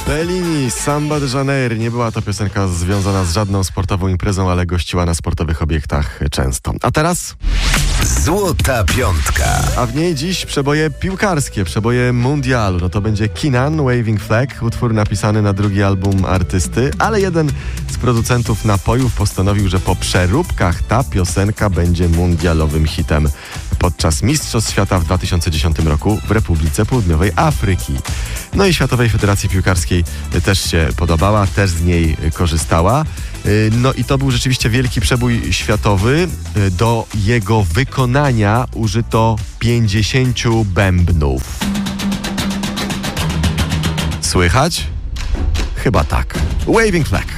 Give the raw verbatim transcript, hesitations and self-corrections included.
Bellini, Samba de Janeiro. Nie była to piosenka związana z żadną sportową imprezą, ale gościła na sportowych obiektach często. A teraz? Złota piątka. A w niej dziś przeboje piłkarskie, przeboje mundialu. No to będzie Kenan, Waving Flag, utwór napisany na drugi album artysty, ale jeden z producentów napojów postanowił, że po przeróbkach ta piosenka będzie mundialowym hitem podczas Mistrzostw Świata w dwa tysiące dziesiątym roku w Republice Południowej Afryki. No i Światowej Federacji Piłkarskiej też się podobała, też z niej korzystała. No i to był rzeczywiście wielki przebój światowy. Do jego wykonania użyto pięćdziesięciu bębnów. Słychać? Chyba tak. Waving Flag.